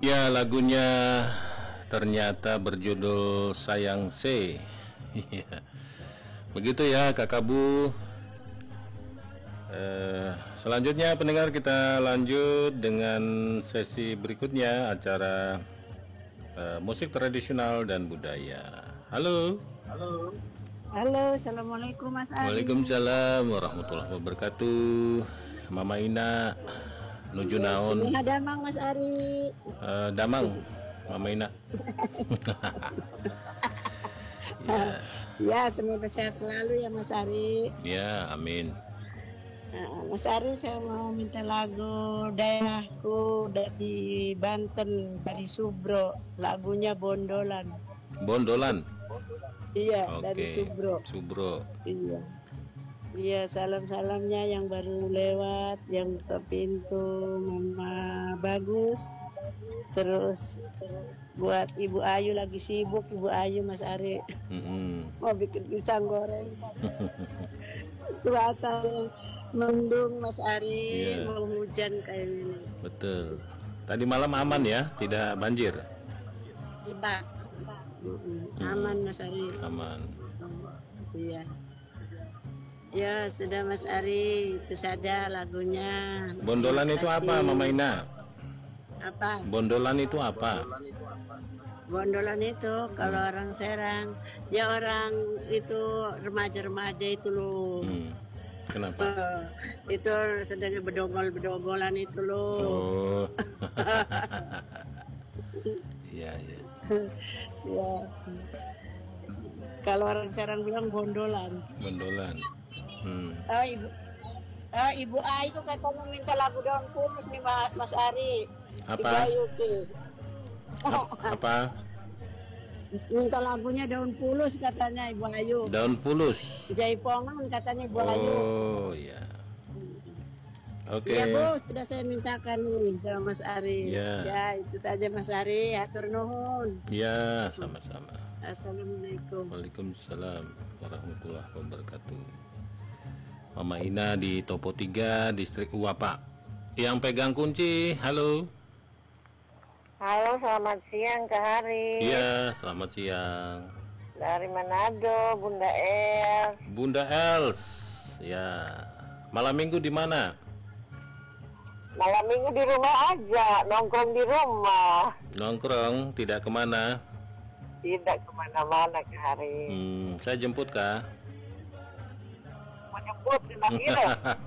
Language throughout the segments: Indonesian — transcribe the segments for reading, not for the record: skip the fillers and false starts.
Ya, lagunya ternyata berjudul Sayang C. Iya. Begitu ya Kakak Bu. Selanjutnya pendengar, kita lanjut dengan sesi berikutnya, acara musik tradisional dan budaya. Halo. Halo, assalamualaikum Mas Ari. Waalaikumsalam warahmatullahi wabarakatuh. Mama Ina nuju naon? Damang Mas Ari. Damang, Mama Ina. Ya. Ya, semoga sehat selalu ya Mas Ari. Ya, amin. Mas Ari, saya mau minta lagu daerahku dari Banten, dari Subro. Lagunya Bondolan. Bondolan. Iya, Oke. dari Subro. Subro. Iya. Iya, salam-salamnya yang baru lewat, yang buka pintu, Mama Bagus. Terus buat Ibu Ayu, lagi sibuk Ibu Ayu Mas Ari. Mau bikin pisang goreng. Cuaca mendung Mas Ari, Iya. mau hujan kayak ini. Betul. Tadi malam aman ya, tidak banjir. Tidak. Aman Mas Ari. Aman. Iya. Ya sudah Mas Ari, itu saja lagunya. Bondolan itu apa, Mama Ina? Apa? Bondolan itu apa? Bondolan itu kalau orang Serang, ya orang itu remaja-remaja itu loh. Kenapa? Itu sedang bedogol-bedogolan itu loh. Oh. Iya, iya. Ya. Kalau orang Serang bilang bondolan. Bondolan. Ibu Ai itu katanya minta lagu daun pulus nih Mas Ari. Apa? Apa? Minta lagunya daun pulus katanya Ibu Ayu. Daun pulus. Jaipongan katanya Ibu Ayu. Oh ya. Oke. Iya Bu, sudah saya mintakan nih sama Mas Ari. Ya. Ya itu saja Mas Ari. Hatur nuhun. Ya, sama-sama. Assalamualaikum. Waalaikumsalam warahmatullahi wabarakatuh. Mama Ina di Topo 3, distrik Uwapa. Yang pegang kunci, halo. Halo, selamat siang Kak Hari. Iya, selamat siang. Dari Manado, Bunda Els. Bunda Els. Ya. Malam minggu di mana? Malam minggu di rumah aja, nongkrong di rumah. Nongkrong, tidak kemana? Tidak kemana-mana Kak Hari. Saya jemput kah? Mau jemput di Manado.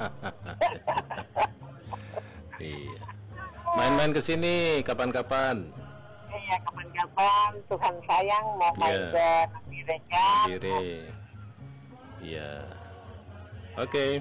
Iya. Main-main ke sini kapan-kapan. Iya, kapan-kapan Tuhan sayang mau main ke Nambirenya. Kiri. Iya. Oke.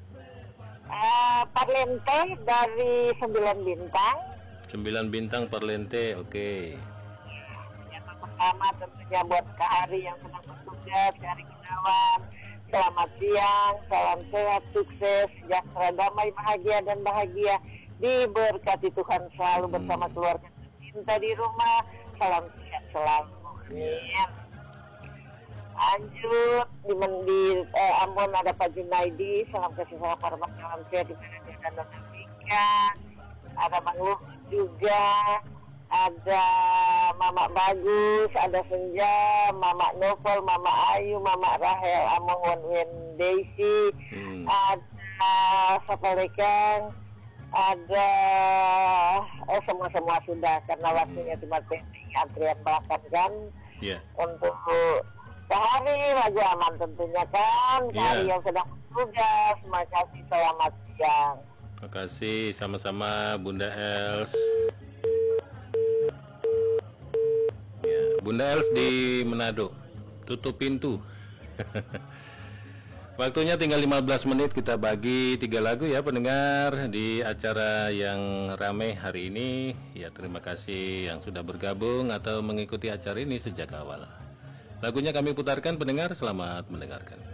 Parlente dari 9 bintang. 9 bintang Parlente, oke. Yang pertama tentunya buat Kak Hari yang sedang bertugas, Kak Hari Gunawan. Selamat siang, salam sehat, sukses, sejahtera, damai, bahagia dan bahagia. Diberkati Tuhan selalu bersama keluarga tercinta di rumah. Salam sehat selalu. Amin. Lanjut di Ambon ada Pak Junaidi. Salam kasih salam hormat, salam sehat di mana dia dan Nafika. Ada Bang Luh juga. Ada Mama Bagus, ada Senja, Mama Novel, Mama Ayu, Mama Rahel, Among Wen Daisy. Ada Sapalekan. Ada semua sudah karena waktunya cuma pending antrian belakang kan. Untuk Kak Hari lagu aman tentunya kan. Kak Hari yang sedang bertugas, makasih, selamat siang. Terima kasih, sama-sama Bunda Els. Ya, Bunda Els di Manado. Tutup pintu. Waktunya tinggal 15 menit, kita bagi 3 lagu ya pendengar di acara yang ramai hari ini. Ya, terima kasih yang sudah bergabung atau mengikuti acara ini sejak awal. Lagunya kami putarkan pendengar, selamat mendengarkan.